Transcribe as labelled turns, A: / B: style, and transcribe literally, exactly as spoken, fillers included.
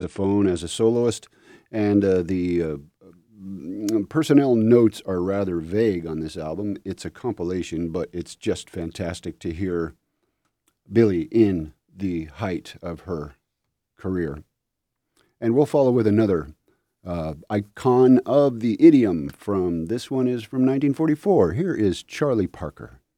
A: saxophone as a soloist, and uh, the uh, personnel notes are rather vague on this album. It's a compilation, but it's just fantastic to hear Billie in the height of her career. And we'll follow with another uh, icon of the idiom from, this one is from nineteen forty-four. Here is Charlie Parker.